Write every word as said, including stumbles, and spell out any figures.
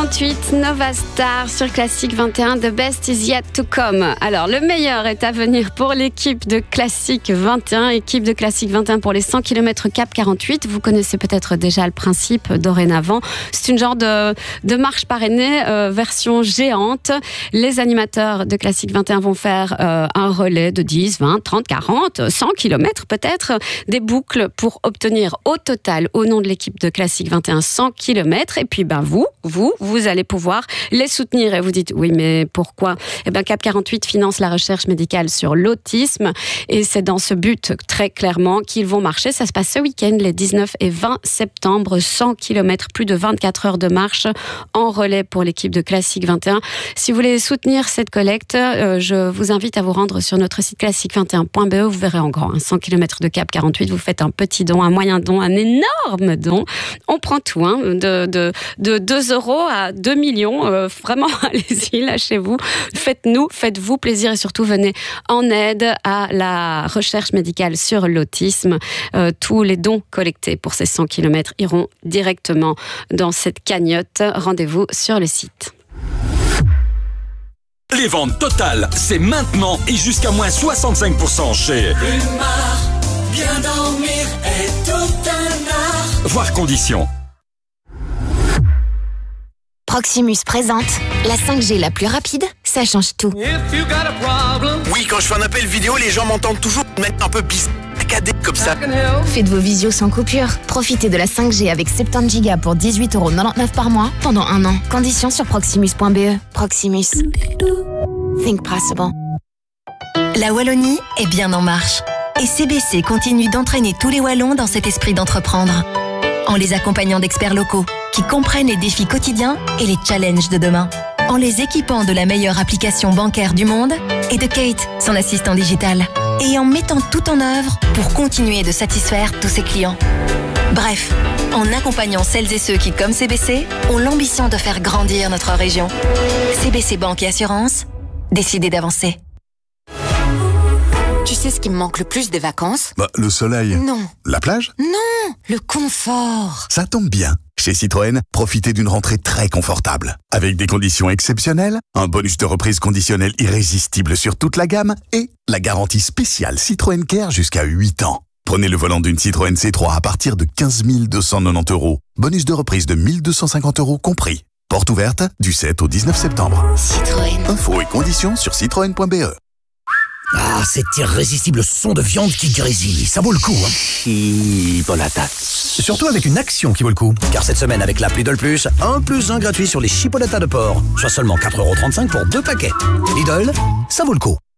quarante-huit, Nova Star sur Classique vingt et un, The Best is yet to come. Alors, le meilleur est à venir pour l'équipe de Classique vingt et un, équipe de Classique vingt et un pour les cent kilomètres Cap quarante-huit. Vous connaissez peut-être déjà le principe dorénavant. C'est une genre de, de marche parrainée, euh, version géante. Les animateurs de Classique vingt et un vont faire euh, un relais de dix, vingt, trente, quarante, cent kilomètres peut-être, des boucles pour obtenir au total, au nom de l'équipe de Classique vingt et un, cent kilomètres. Et puis, ben, vous, vous, vous allez pouvoir les soutenir. Et vous dites, oui, mais pourquoi ? Eh ben, Cap quarante-huit finance la recherche médicale sur l'autisme. Et c'est dans ce but, très clairement, qu'ils vont marcher. Ça se passe ce week-end, les dix-neuf et vingt septembre. cent kilomètres, plus de vingt-quatre heures de marche en relais pour l'équipe de Classique vingt et un. Si vous voulez soutenir cette collecte, euh, je vous invite à vous rendre sur notre site classique vingt et un point b e. Vous verrez en grand, hein, cent kilomètres de Cap quarante-huit. Vous faites un petit don, un moyen don, un énorme don. On prend tout, hein, de, de, de deux euros à deux millions. Euh, vraiment, allez-y, lâchez-vous. Faites-nous, faites-vous plaisir et surtout venez en aide à la recherche médicale sur l'autisme. Euh, tous les dons collectés pour ces cent kilomètres iront directement dans cette cagnotte. Rendez-vous sur le site. Les ventes totales, c'est maintenant et jusqu'à moins soixante-cinq pour cent chez Rumar, bien dormir est tout un art. Voir conditions. Proximus présente la cinq G la plus rapide, ça change tout. Oui, quand je fais un appel vidéo, les gens m'entendent toujours mettre un peu piste. Comme ça. Faites vos visios sans coupure. Profitez de la cinq G avec soixante-dix gigas pour dix-huit euros quatre-vingt-dix-neuf par mois pendant un an. Conditions sur proximus point b e. Proximus. Think possible. La Wallonie est bien en marche. Et C B C continue d'entraîner tous les Wallons dans cet esprit d'entreprendre. En les accompagnant d'experts locaux qui comprennent les défis quotidiens et les challenges de demain. En les équipant de la meilleure application bancaire du monde et de Kate, son assistant digital. Et en mettant tout en œuvre pour continuer de satisfaire tous ses clients. Bref, en accompagnant celles et ceux qui, comme C B C, ont l'ambition de faire grandir notre région. C B C Banque et Assurance, décidez d'avancer. Tu sais ce qui me manque le plus des vacances ? Bah, le soleil. Non. La plage ? Non, le confort. Ça tombe bien. Chez Citroën, profitez d'une rentrée très confortable. Avec des conditions exceptionnelles, un bonus de reprise conditionnel irrésistible sur toute la gamme et la garantie spéciale Citroën Care jusqu'à huit ans. Prenez le volant d'une Citroën C trois à partir de quinze mille deux cent quatre-vingt-dix euros. Bonus de reprise de mille deux cent cinquante euros compris. Porte ouverte du sept au dix-neuf septembre. Citroën. Infos et conditions sur citroën point b e. Ah, cet irrésistible son de viande qui grésille, ça vaut le coup, hein. Chipolatas. Surtout avec une action qui vaut le coup. Car cette semaine, avec l'appli Lidl Plus, un plus un gratuit sur les chipolatas de porc. Soit seulement quatre euros trente-cinq pour deux paquets. Lidl, ça vaut le coup.